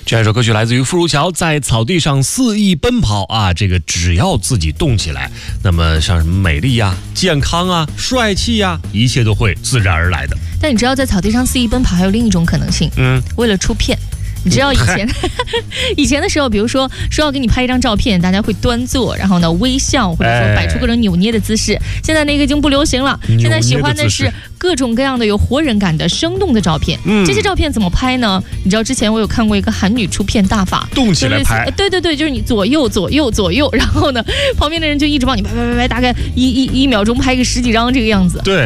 这首歌曲来自于傅如乔，在草地上肆意奔跑啊！这个只要自己动起来，那么像什么美丽呀、健康啊、帅气呀，一切都会自然而来的。 但你知道，在草地上肆意奔跑还有另一种可能性，为了出片。你知道以前的时候，比如说要给你拍一张照片，大家会端坐，然后呢微笑，或者说摆出各种扭捏的姿势。现在那个已经不流行了，现在喜欢的是各种各样的有活人感的生动的照片。这些照片怎么拍呢？你知道之前我有看过一个韩女出片大法， 动起来拍。 对，就是你左右，然后呢旁边的人就一直帮你拍，大概一秒钟拍个10几张这个样子。 对。